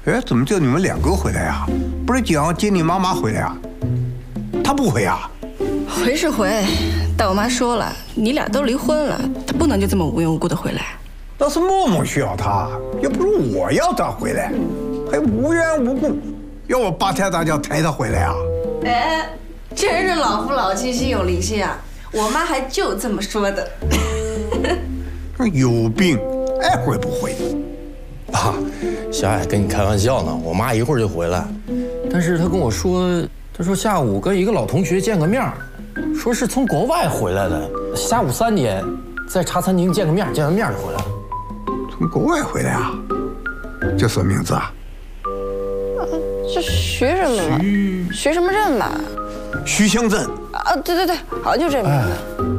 哎，怎么就你们两个回来呀？不是讲接你妈妈回来啊？她不回啊？ 回是回，但我妈说了，你俩都离婚了，她不能就这么无缘无故的回来。 那是默默需要她，又不是我要她回来，还无缘无故要我八抬大轿抬她回来啊？ 哎，真是老夫老妻心有灵犀啊！我妈还就这么说的。 有病，爱回不回？ 爸，小雅跟你开玩笑呢，我妈一会儿就回来，但是她跟我说，她说下午跟一个老同学见个面，说是从国外回来的，下午3点在茶餐厅见个面，见完面就回来了。 从国外回来啊？叫什么名字啊？ 这徐什么了？徐什么镇吧？ 徐香镇。 啊，对，好像就这名字。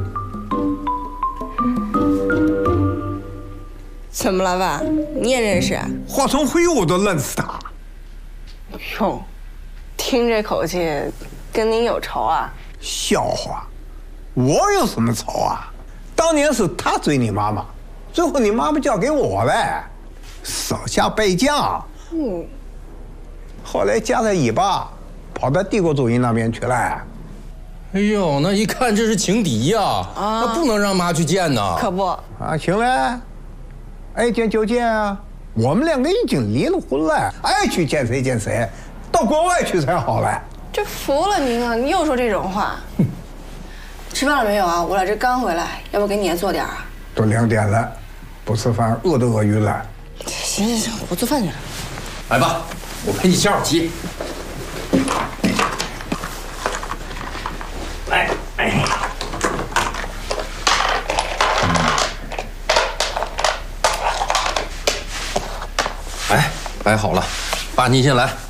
怎么了，爸？你也认识？ 华春辉我都认识他。 哟，听这口气，跟您有仇啊？ 笑话，我有什么仇啊？当年是他追你妈妈，最后你妈妈交给我了，手下败将。后来夹着尾巴跑到帝国主义那边去了。 哎呦，那一看这是情敌呀！那不能让妈去见呢。 可不啊，行了，爱见就见啊。我们两个已经离了婚了，爱去见谁见谁，到国外去才好了。 这服了您啊！你又说这种话。吃饭了没有啊？我俩这刚回来，要不给你也做点啊？ 都2点了，不吃饭饿都饿晕了。 行，我做饭去了。 来吧，我陪你下会儿棋。来，摆好了，爸您先来。